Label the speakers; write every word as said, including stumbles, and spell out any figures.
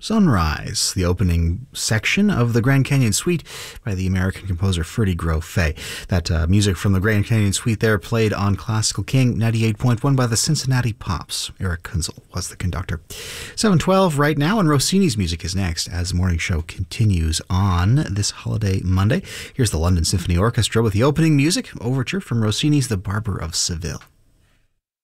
Speaker 1: Sunrise, the opening section of the Grand Canyon Suite by the American composer Freddie Grove Fay. That uh, music from the Grand Canyon Suite there played on Classical King ninety-eight point one by the Cincinnati Pops. Eric Kunzel was the conductor. seven twelve right now, and Rossini's music is next as the morning show continues on this holiday Monday. Here's the London Symphony Orchestra with the opening music, overture from Rossini's The Barber of Seville.